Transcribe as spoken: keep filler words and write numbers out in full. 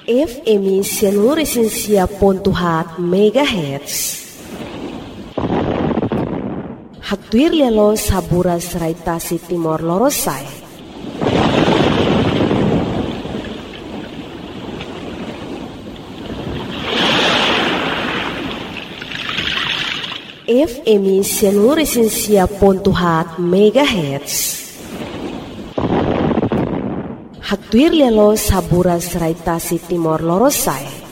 F M seluruh Resensia Pontuhat Megahertz. Hatuir lelo saburas raitasi Timor Lorosai. F M seluruh Resensia Pontuhat Megahertz. Hatuir lelo saburas raitasi Timor Lorosai.